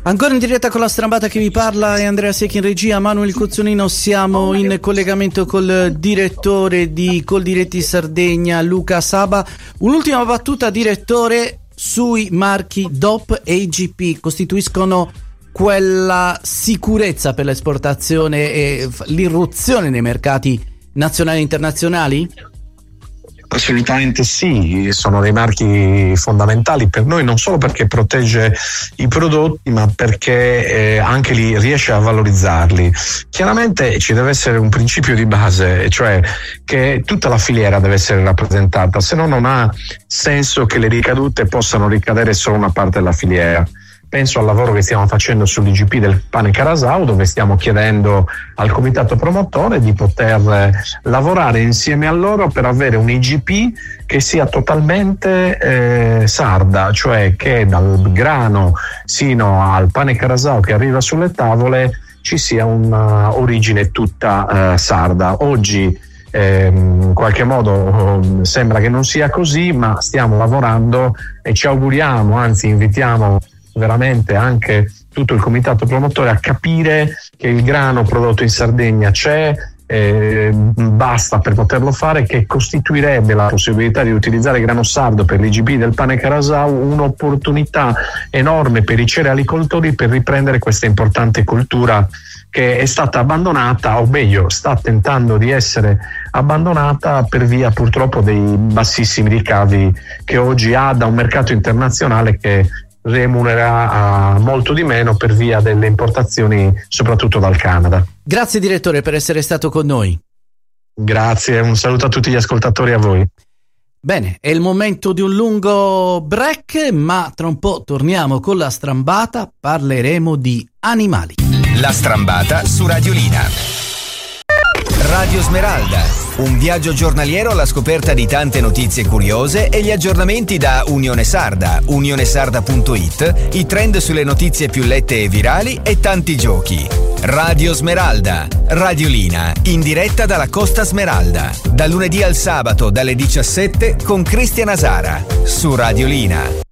Ancora in diretta con la Strambata, che vi parla è Andrea Secchi in regia, Manuel Cozzolino. Siamo in collegamento col direttore di Coldiretti Sardegna, Luca Saba. Un'ultima battuta, direttore, sui marchi DOP e IGP. Costituiscono quella sicurezza per l'esportazione e l'irruzione nei mercati nazionali e internazionali? Assolutamente sì, sono dei marchi fondamentali per noi, non solo perché protegge i prodotti, ma perché anche li riesce a valorizzarli. Chiaramente ci deve essere un principio di base, cioè che tutta la filiera deve essere rappresentata, se no non ha senso che le ricadute possano ricadere solo una parte della filiera. Penso al lavoro che stiamo facendo sull'IGP del pane Carasau, dove stiamo chiedendo al comitato promotore di poter lavorare insieme a loro per avere un IGP che sia totalmente sarda, cioè che dal grano sino al pane Carasau che arriva sulle tavole ci sia un'origine tutta sarda. Oggi in qualche modo sembra che non sia così, ma stiamo lavorando e ci auguriamo, anzi invitiamo veramente anche tutto il comitato promotore a capire che il grano prodotto in Sardegna c'è, basta per poterlo fare, che costituirebbe la possibilità di utilizzare grano sardo per l'IGP del pane Carasau un'opportunità enorme per i cerealicoltori per riprendere questa importante cultura che è stata abbandonata, o meglio sta tentando di essere abbandonata per via purtroppo dei bassissimi ricavi che oggi ha da un mercato internazionale che remunera molto di meno per via delle importazioni soprattutto dal Canada. Grazie direttore per essere stato con noi. Grazie, un saluto a tutti gli ascoltatori e a voi. Bene, è il momento di un lungo break, ma tra un po' torniamo con la Strambata, parleremo di animali. La Strambata su Radiolina. Radio Smeralda, un viaggio giornaliero alla scoperta di tante notizie curiose e gli aggiornamenti da Unione Sarda, unionesarda.it, i trend sulle notizie più lette e virali e tanti giochi. Radio Smeralda, Radiolina, in diretta dalla Costa Smeralda, dal lunedì al sabato dalle 17 con Cristian Asara, su Radiolina.